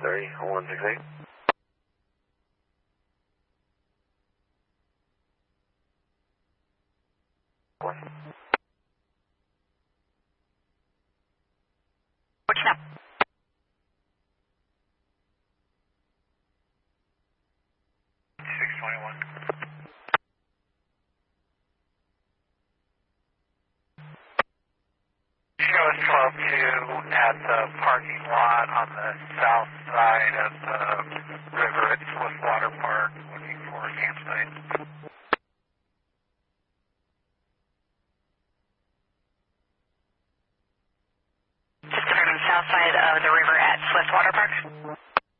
30, 168. One. What's that? Show us 12-2 at the parking lot on the south side of the river at Swiftwater Park.